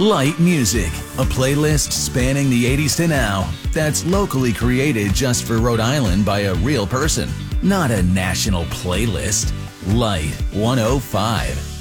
Light Music, a playlist spanning the 80s to now that's locally created just for Rhode Island by a real person, not a national playlist. Light 105.